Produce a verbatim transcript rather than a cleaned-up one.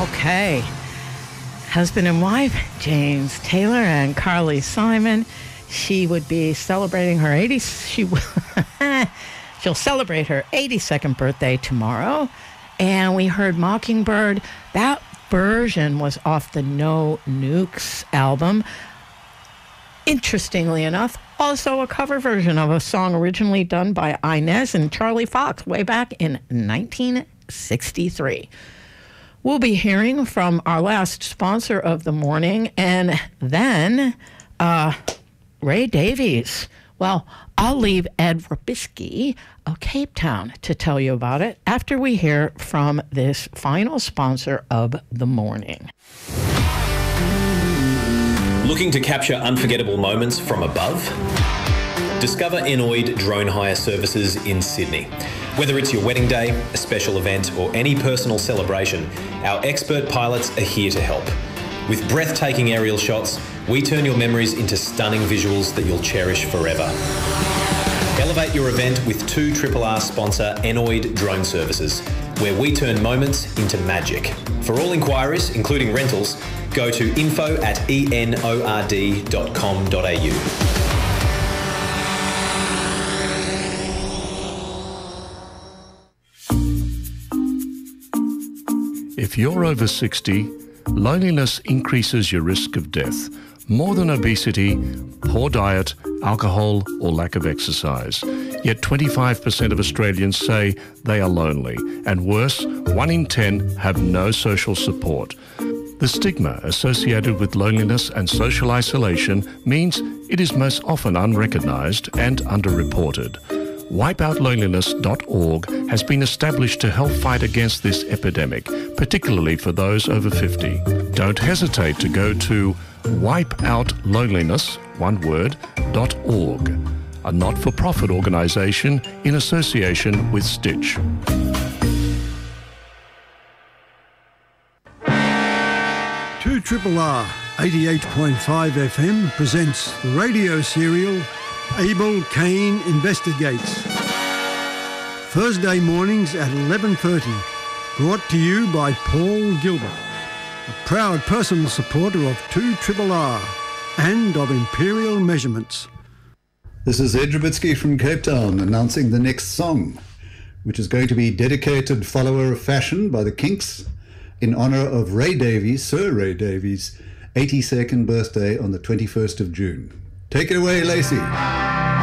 Okay. Husband and wife, James Taylor and Carly Simon. She would be celebrating her eightieth. She will, she'll celebrate her eighty-second birthday tomorrow. And we heard Mockingbird. That version was off the No Nukes album. Interestingly enough, also a cover version of a song originally done by Inez and Charlie Fox way back in nineteen sixty-three. We'll be hearing from our last sponsor of the morning, and then uh, Ray Davies. Well, I'll leave Ed Robisky of Cape Town to tell you about it after we hear from this final sponsor of the morning. Looking to capture unforgettable moments from above? Discover Enoid Drone Hire Services in Sydney. Whether it's your wedding day, a special event, or any personal celebration, our expert pilots are here to help. With breathtaking aerial shots, we turn your memories into stunning visuals that you'll cherish forever. Elevate your event with two R R R sponsor Enoid Drone Services, where we turn moments into magic. For all inquiries, including rentals, go to info at enord dot com dot a u. If you're over sixty, loneliness increases your risk of death, more than obesity, poor diet, alcohol, or lack of exercise. Yet twenty-five percent of Australians say they are lonely, and worse, one in ten have no social support. The stigma associated with loneliness and social isolation means it is most often unrecognised and underreported. wipeout loneliness dot org has been established to help fight against this epidemic, particularly for those over fifty. Don't hesitate to go to wipeout loneliness, one word, dot org, a not-for-profit organisation in association with Stitch. two R R R eighty-eight point five F M presents the radio serial Abel Kane Investigates. Thursday mornings at eleven thirty. Brought to you by Paul Gilbert, a proud personal supporter of two R R R and of Imperial Measurements. This is Ed Robitsky from Cape Town announcing the next song, which is going to be Dedicated Follower of Fashion by the Kinks in honour of Ray Davies, Sir Ray Davies' eighty-second birthday on the twenty-first of June. Take it away, Lacey.